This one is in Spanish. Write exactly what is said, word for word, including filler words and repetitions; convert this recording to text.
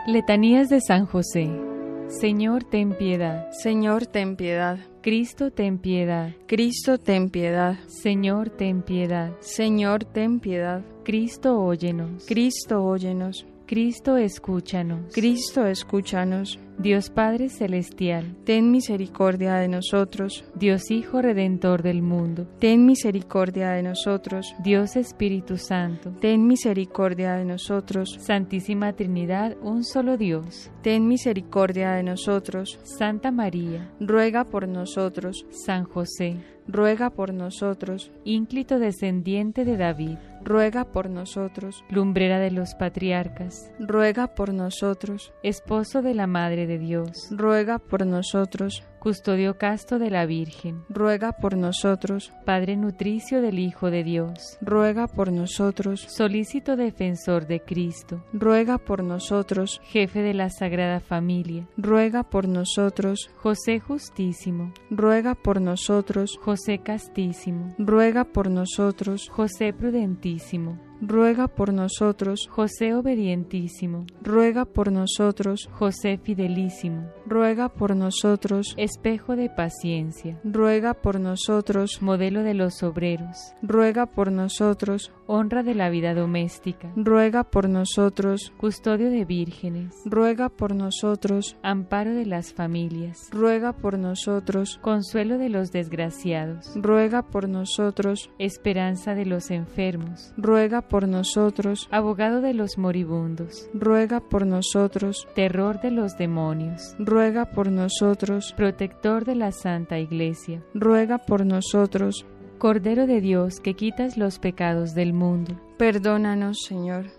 Letanías de San José. Señor, ten piedad. Señor, ten piedad. Cristo, ten piedad. Cristo, ten piedad. Señor, ten piedad. Señor, ten piedad. Cristo, óyenos. Cristo, óyenos. Cristo, escúchanos. Cristo, escúchanos. Dios Padre Celestial, ten misericordia de nosotros. Dios Hijo Redentor del mundo, ten misericordia de nosotros. Dios Espíritu Santo, ten misericordia de nosotros. Santísima Trinidad, un solo Dios, ten misericordia de nosotros. Santa María, ruega por nosotros. San José, ruega por nosotros. Ínclito descendiente de David, ruega por nosotros. Lumbrera de los patriarcas, ruega por nosotros. Esposo de la Madre de Dios, ruega por nosotros. Custodio casto de la Virgen, ruega por nosotros. Padre nutricio del Hijo de Dios, ruega por nosotros. Solícito defensor de Cristo, ruega por nosotros. Jefe de la Sagrada Familia, ruega por nosotros. José Justísimo, ruega por nosotros. José Castísimo, ruega por nosotros. José Prudentísimo, ruega por nosotros. José Obedientísimo, ruega por nosotros. José Fidelísimo, ruega por nosotros. Espejo de paciencia, ruega por nosotros. Modelo de los obreros, ruega por nosotros. Honra de la vida doméstica, ruega por nosotros. Custodio de vírgenes, ruega por nosotros. Amparo de las familias, ruega por nosotros. Consuelo de los desgraciados, ruega por nosotros. Esperanza de los enfermos, ruega por nosotros. Abogado de los moribundos, ruega por nosotros. Terror de los demonios, ruega por nosotros. Protector de la Santa Iglesia, ruega por nosotros. Cordero de Dios que quitas los pecados del mundo, perdónanos, Señor.